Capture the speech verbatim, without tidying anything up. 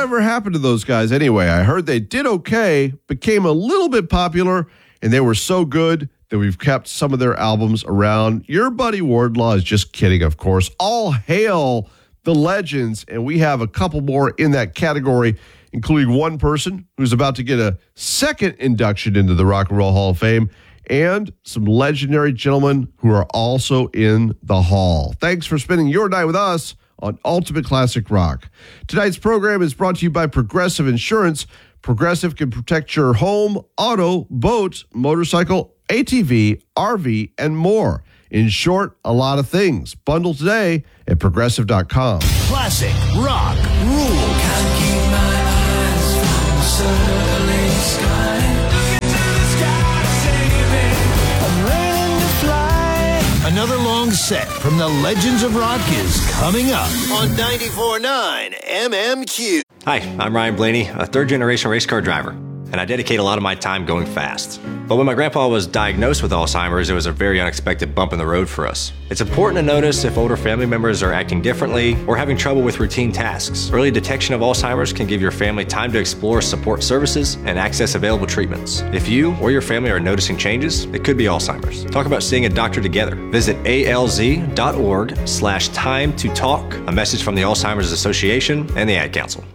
whatever happened to those guys anyway? I heard they did okay, became a little bit popular, and they were so good that we've kept some of their albums around. Your buddy Wardlaw is just kidding, of course. All hail the legends, and we have a couple more in that category, including one person who's about to get a second induction into the Rock and Roll Hall of Fame, and some legendary gentlemen who are also in the hall. Thanks for spending your night with us on Ultimate Classic Rock. Tonight's program is brought to you by Progressive Insurance. Progressive can protect your home, auto, boat, motorcycle, A T V, R V, and more. In short, a lot of things. Bundle today at progressive dot com. Classic rock rules. Can't keep my eyes from the circling sky. Look into the sky, save me. I'm learning to fly. Another long set from the Legends of Rock is coming up on ninety-four point nine M M Q. Hi, I'm Ryan Blaney, a third-generation race car driver, and I dedicate a lot of my time going fast. But when my grandpa was diagnosed with Alzheimer's, it was a very unexpected bump in the road for us. It's important to notice if older family members are acting differently or having trouble with routine tasks. Early detection of Alzheimer's can give your family time to explore support services and access available treatments. If you or your family are noticing changes, it could be Alzheimer's. Talk about seeing a doctor together. Visit alz dot org slash time to talk. A message from the Alzheimer's Association and the Ad Council.